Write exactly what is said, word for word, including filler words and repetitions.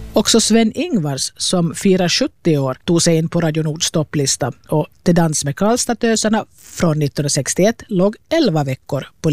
Också Sven-Ingvars, som firar sjuttio år, tog sig in på Radio Nords topplista och Till dans med Karlstadtöserna från nittonhundrasextioett låg elva veckor på